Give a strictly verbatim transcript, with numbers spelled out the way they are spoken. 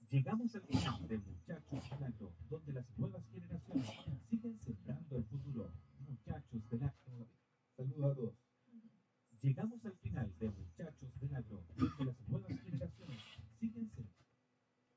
Llegamos al club de Muchachos Milagro, donde las nuevas generaciones